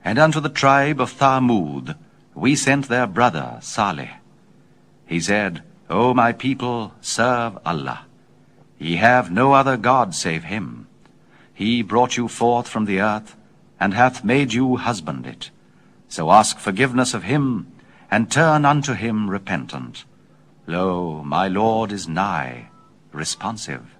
And unto the tribe of Thamud we sent their brother Saleh. He said, O my people, serve Allah. Ye have no other God save him. He brought you forth from the earth, and hath made you husband it. So ask forgiveness of him, and turn unto him repentant. Lo, my Lord is nigh, responsive.